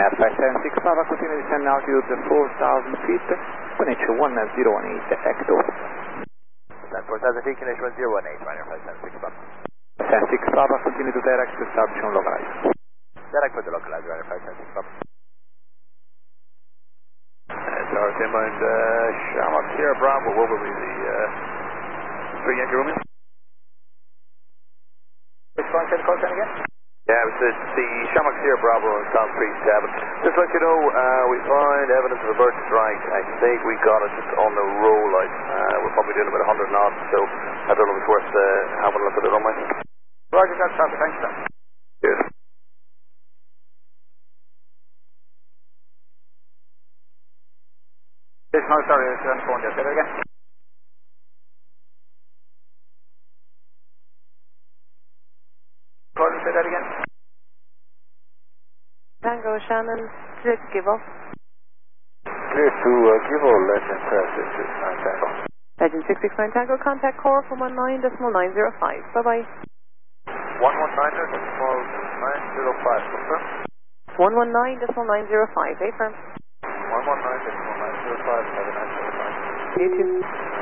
Net 576 Papa, continue to descend altitude 4,000 feet, connection 1018 Hector. Descend 4,000 feet, connection 1018, minor 576 Papa. 576 Papa, continue to direct to establish on localizer. Direct for the localizer, minor 576 Papa. Tower inbound, Shamrock Sierra Bravo, what will be the 3 Yankee Romeo? Which one said the call sign again? Yeah, it was the Shamrock Sierra Bravo on South 37. Just to let you know, we found evidence of a bird strike. I think we got it just on the roll out. We're probably doing about 100 knots, so I don't know if it's worth having a look at it on my. Roger, that's copy. Thanks, sir. Cheers. Yes, no, sorry, I was on the phone there. Say that again. Gordon, say that again. Tango Shannon, clear to give off. Clear to give all Legend 669 Tango. Legend 669 Tango, contact core from 19.905. Bye-bye. 119.905, confirm. 119.905, affirm. 119.905, have a nice day. You too.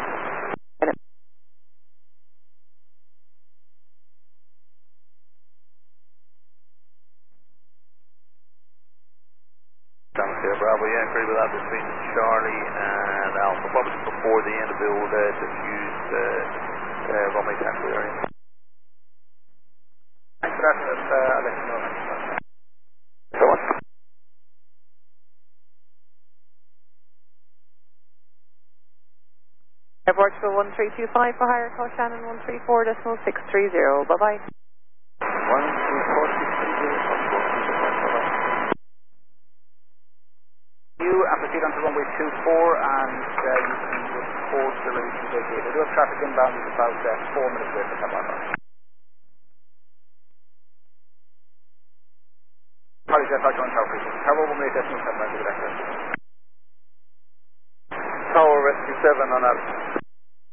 Sierra Bravo, yeah, agree with that between Charlie and Alpha. Probably before the end of the old diffused runway taxi area. Thanks for that. I'll let you know. So what? Airport for 1325 for higher call Shannon 134.630. Bye-bye. 134.630. You and proceed on to runway 24 and you can report the release vacated. I do have traffic inbound is about 4 minutes away from Tabata. Apologize, I'll join Tower Frequency. Tower 118 Decimal 7 to the director. Tower Rescue 7 on that.